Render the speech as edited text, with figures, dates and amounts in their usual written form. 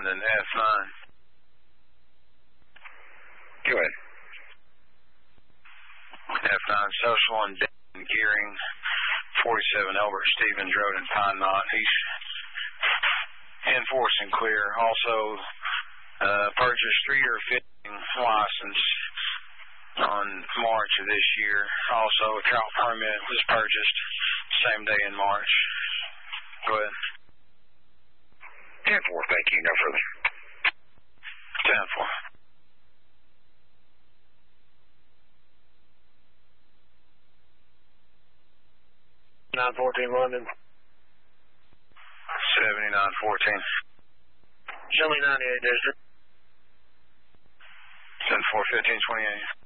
London F9. Go ahead. F9, Social and Gearing, 47 Elbert Stevens Road in Pine Knot. He's enforcing clear. Also, purchased 3-year fishing license on March of this year. Also, a trout permit was purchased same day in March. Go ahead. 10-4, thank you. No further. 10-4. 914 London. 7914. Show me 98 District. 10-4, 1528.